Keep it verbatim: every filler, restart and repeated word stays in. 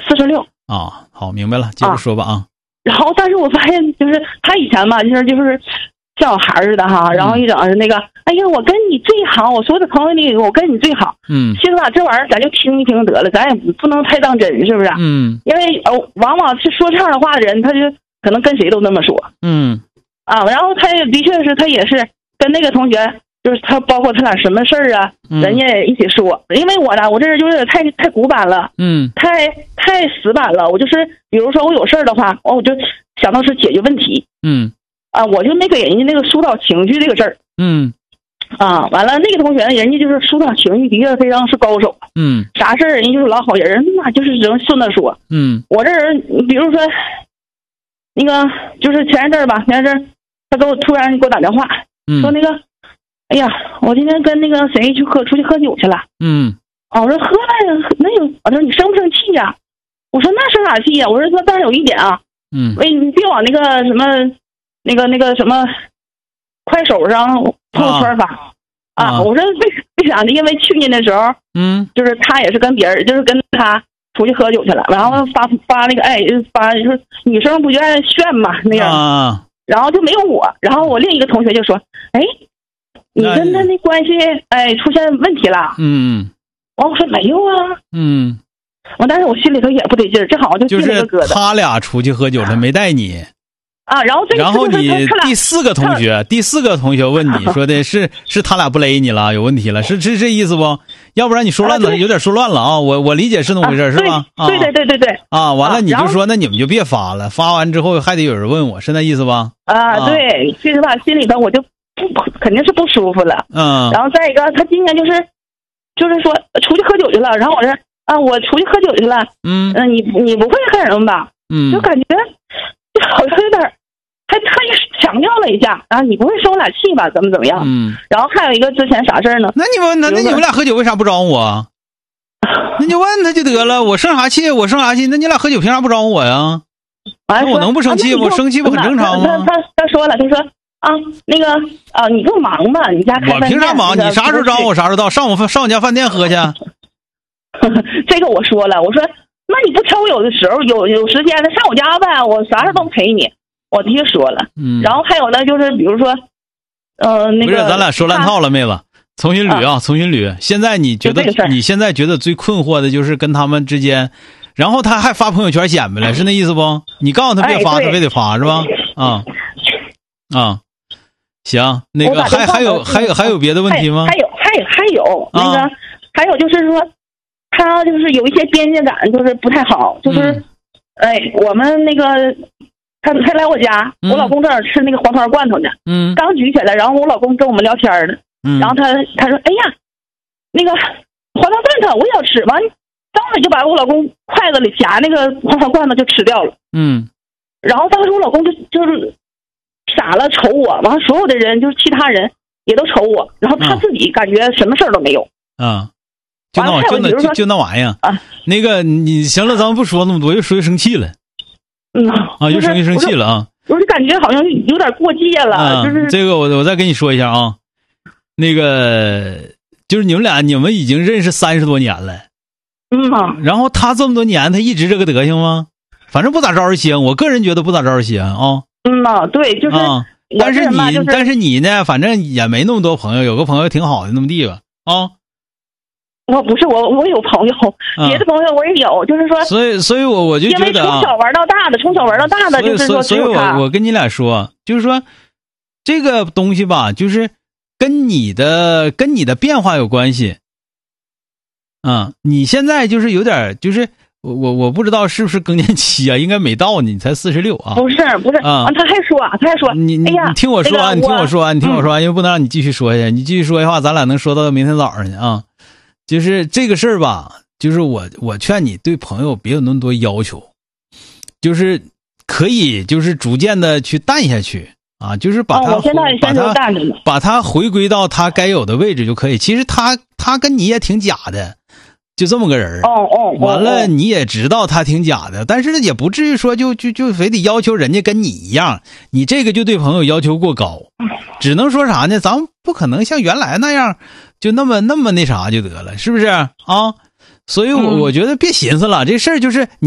四十六。 啊，好，明白了，接着说吧啊。 然后，但是我发现就是他以前吧，就是就是像小孩似的哈，然后一整是那个，哎呀，我跟你最好，我所有的朋友里，我跟你最好。 嗯， 其实吧，这玩意儿咱就听一听得了，咱也不能太当真，是不是？ 嗯， 因为呃，往往是说这样的话的人，他就可能跟谁都那么说。 嗯， 啊，然后他也的确是，他也是跟那个同学，就是他包括他俩什么事儿啊， 嗯、 人家也一起说。因为我呢，我这人就是太太古板了， 嗯， 太太死板了。我就是比如说我有事儿的话，完我就想到是解决问题。 嗯。 啊，我就没给人家那个疏导情绪这个事儿。 嗯， 啊，完了那个同学人家就是疏导情绪的确非常是高手。 嗯， 啥事儿人家就是老好人，那就是能顺着说。 嗯， 我这人比如说，那个就是前一阵儿吧，前一阵儿他给我突然给我打电话， 嗯、 说那个，哎呀，我今天跟那个谁去喝出去喝酒去了。 嗯， 啊，我说喝了那有，我说你生不生气呀、啊？我说那生啥气呀、啊？我说那但是有一点啊， 嗯， 喂，你别往那个什么。那个那个什么，快手上朋友圈发 啊, 啊！我说为为啥呢？因为去年的时候，嗯，就是他也是跟别人，就是跟他出去喝酒去了，然后发发那个哎，发就是女生不就爱炫嘛那样，啊、然后就没有我，然后我另一个同学就说，哎，你跟他那关系哎出现问题了， 嗯， 完我说没有啊， 嗯， 完但是我心里头也不得劲儿，这好像就进了个疙瘩。 就是他俩出去喝酒了，没带你。 啊，然后这然后你第四个同学，第四个同学问你说的是是他俩不勒你了，有问题了，是是这意思不？要不然你说乱了，有点说乱了啊！我我理解是那么回事， 啊、 是吧？ 对对对对对。 啊，完了你就说那你们就别发了，发完之后还得有人问我，是那意思吧？ 啊，对，其实吧，心里头我就不肯定是不舒服了。 嗯。 然后再一个，他今年就是就是说出去喝酒去了，然后我这啊，我出去喝酒去了。嗯。嗯，你你不会害人吧？嗯。就感觉就好像有点。还他也强调了一下啊，你不会生我俩气吧？怎么怎么样？嗯，然后还有一个之前啥事儿呢？ 那你问他，那你们俩喝酒为啥不招呼我？那你问他就得了。我生啥气？我生啥气？那你俩喝酒凭啥不招呼我呀？ 那我能不生气？我生气不很正常吗？ 他他他说了，他说啊，那个啊，你更忙吧？你家开饭店。 我凭啥忙？你啥时候招呼我啥时候到？上我上我家饭店喝去。 这个我说了，我说那你不挑我有的时候有有时间的上我家呗，我啥时候都陪你。我的确说了，嗯，然后还有呢，就是比如说，呃，那个不是，咱俩说烂套了，妹子，重新捋啊，啊重新捋。现在你觉得你现在觉得最困惑的就是跟他们之间，然后他还发朋友圈显摆了，是那意思不？你告诉他别发， 哎、 他非得发是吧？啊啊，行，那个还还有还有还有别的问题吗？ 还有还有还有那个、啊、还有就是说，他就是有一些边界感，就是不太好，就是、嗯、哎，我们那个。他他来我家，我老公正好吃那个黄桃罐头呢，嗯，刚举起来，然后我老公跟我们聊天呢，嗯，然后他他说，哎呀，那个黄桃罐头我也要吃，完，当时就把我老公筷子里夹那个黄桃罐头就吃掉了，嗯，然后当时我老公就就是傻了，瞅我，完所有的人就是其他人也都瞅我，然后他自己感觉什么事儿都没有， 啊，就那就那就就那玩意儿啊， 那个你行了，咱们不说那么多，又说又生气了。 嗯啊，又生气生气了啊！ 我就感觉好像有点过界了， 啊、 就是这个我我再跟你说一下啊，那个就是你们俩你们已经认识三十多年了， 嗯啊， 然后他这么多年他一直这个德行吗？反正不咋招人稀罕，我个人觉得不咋招人稀罕啊。 嗯啊，对，就是， 啊、但是你、 就是、 但是你呢，反正也没那么多朋友，有个朋友挺好的那么地吧啊。 我不是我，我有朋友，别的朋友我也有，啊、就是说， 所以，所以我我就觉得、啊， 因为从小玩到大的，从小玩到大的，就是说， 所以，所以我我跟你俩说，就是说，这个东西吧，就是跟你的跟你的变化有关系。啊、嗯，你现在就是有点，就是我我我不知道是不是更年期啊，应该没到呢，你才四十六啊。 不是不是啊、嗯，他还说，他还说， 你你、 哎呀、 你听我说完、啊，你听我说完、啊，你听我说完、啊， 嗯、 因为不能让你继续说下去，你继续说的话，咱俩能说到明天早上去啊。就是这个事儿吧，就是我我劝你对朋友别有那么多要求，就是可以就是逐渐的去淡下去啊，就是把他、 哦、我现在把他淡着呢， 把他回归到他该有的位置就可以。其实他他跟你也挺假的，就这么个人哦哦， 完了你也知道他挺假的，但是也不至于说就就就非得要求人家跟你一样，你这个就对朋友要求过高，只能说啥呢？咱们不可能像原来那样。就那么那么那啥就得了，是不是啊？所以我我觉得别寻思了，这事儿就是你。